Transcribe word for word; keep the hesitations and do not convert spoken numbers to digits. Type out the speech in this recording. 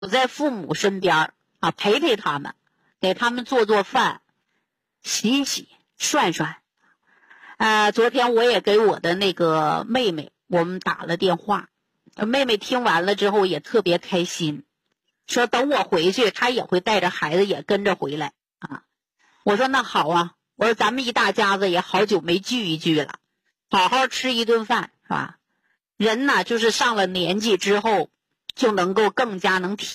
在父母身边啊，陪陪他们，给他们做做饭，洗一洗，涮涮。呃，昨天我也给我的那个妹妹，我们打了电话，妹妹听完了之后也特别开心，说等我回去，她也会带着孩子也跟着回来啊。我说那好啊，我说咱们一大家子也好久没聚一聚了，好好吃一顿饭是吧？人呢，就是上了年纪之后，就能够更加能体